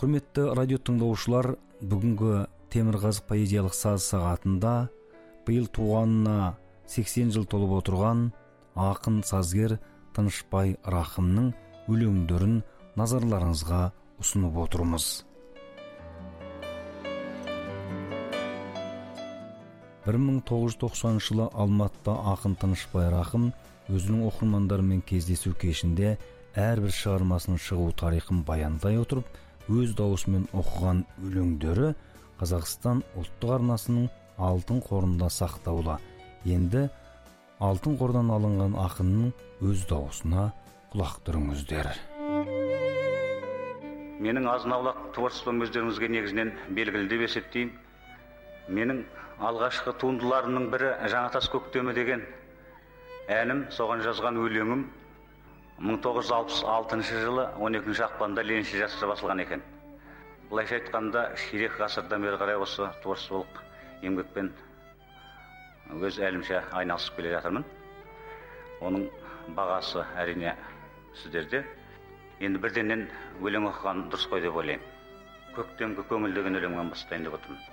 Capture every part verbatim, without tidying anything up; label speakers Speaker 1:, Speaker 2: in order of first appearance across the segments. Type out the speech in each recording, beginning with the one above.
Speaker 1: Құрметті радио тыңдаушылар, бүгінгі Темірқазық поэзиялық саз сағатында биыл туғанына сексен жыл толып отырған ақын сазгер Тынышбай Рахымның өлеңдерін назарларыңызға ұсынып отырмыз. бір мың тоғыз жүз тоқсаныншы жылы Алматыда ақын Тынышбай Рахым өзінің оқырмандарымен кездесу кешінде әрбір шығармасының шығу тарихын баяндай отырып, өз даусымен оқыған өлеңдері Қазақстан ұлттық арнасының алтын қорында сақтаулы. Енді алтын қордан алынған ақынның өз даусына құлақ түріңіздер.
Speaker 2: Менің азын-аулақ творчеством өздеріңізге негізінен белгілі деп есептеймін. Менің алғашқы туындыларымның бірі Жаңатас көктемі деген әнім, соған жазған өлеңім мың тоғыз жүз алпыс алтыншы жылы он екінші ақпанда Ленинші жаста басылған екен. Былайша айтқанда, ширек ғасырдан бері қарай осы творчестволық еңбекпен өз әлімше айналысып келе жатырмын. Оның бағасы әрине сіздерде. Енді бірденнен өлең оқыған дұрыс қой деп ойлаймын. Көктемгі көңіл деген өлеңнен бастайын деп отырмын.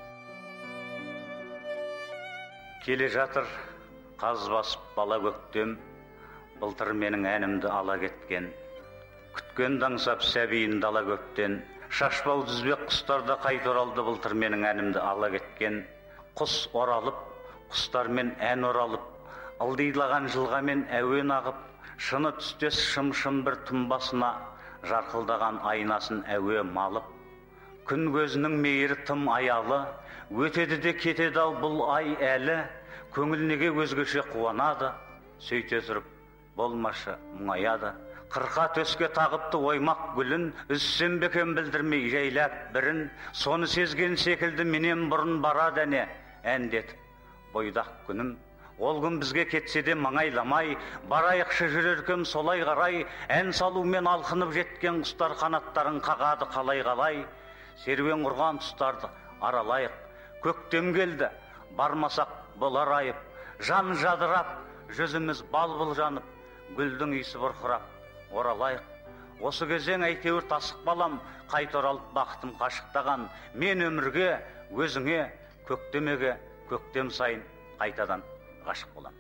Speaker 2: Келе жатыр қаз басып бала көктем, былтыр менің әнімді ала кеткен. Күткен даңсап сәбиін дала көптен, шашбау дүзбек құстарда қайта оралды, былтыр менің әнімді ала кеткен. Құс оралып, құстармен ән оралып, ылдилаған жылғамен әуен ағып, шыны түстес шым-шым бір тұнбасына, жарқылдаған айнасын әуе малып. Күн көзінің мейірі тым аялы, өтеді де кетеді ау бұл ай әлі, көңіл неге өзгеше қуанады, сөйте тұрып болмашы мұңаяды. Қырқа төске тағыпты оймақ гүлін, үзсем бекем білдірмей жайлап бірін, соны сезген секілді менен бұрын барады әне, әндетіп бойдақ күнім. Ол күн бізге кетсе де маңайламай, барайықшы жүреркем солай қарай, ән салумен алқынып жеткен құстар қанаттарын қағады қалай-қалай. Серуен құрған тұстарды аралайық, көктем келді, бармасақ болар айып, жан жадырап, жүзіміз бал-бұл жанып, гүлдің иісі бұрқырап, оралайық. Осы кезең әйтеуір тасық балам, қайта оралып бақытым қашықтаған, мен өмірге, өзіңе, көктемеге, көктем сайын қайтадан ғашық болам.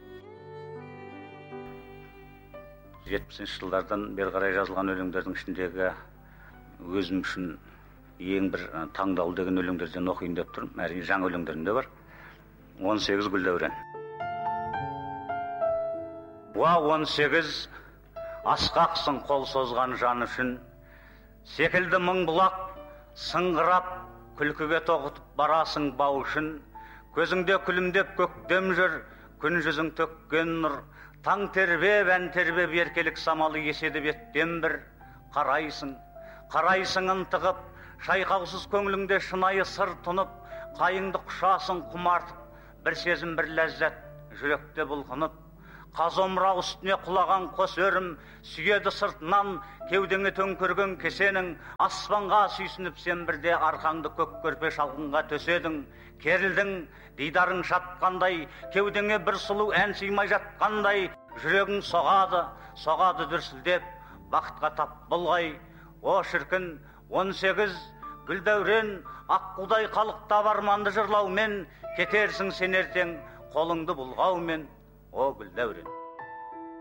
Speaker 2: жетпісінші жылдардан бері қарай жазылған өлеңдердің ішіндегі өзім үшін ең бір таңдаулы деген өлеңдерден оқиын деп тұрмын. Әрине жаңа өлеңдерім де бар. он сегіз гүл дәурен. Уа он сегіз, асқақсың қол созған жан үшін, секілді мың бұлақ сыңғырап, күлкіге тоғытып барасың бау үшін. Көзіңде күлімдеп көктем жүр, күн жүзің төккен нұр, таң тербеп, ән тербеп, еркелік самалы еседі беттен бір. Қарайсың, қарайсың ынтығып, шайқаусыз көңіліңде шынайы сыр тұнып, қайыңды құшасың құмартып, бір сезім бір ләззат жүректе бұлқынып. Қазомра үстіне құлаған қос өрім, сүйеді сыртынан кеудеңе төңкерген кесенің. Аспанға сүйсініп сен бірде арқаңды көк көрпе шалғынға төседің. Керілдің, дидарың шатқандай, кеудеңе бір сұлу ән сыймай жатқандай. Жүрегің соғады, соғады дүрсілдеп, бақытқа тап бұлғай. О шіркін, он сегіз гүл дәурен, аққудай қалықтап арманды жырлаумен, кетерсің сен ертең қолыңды бұлғаумен. О гүл дәурен.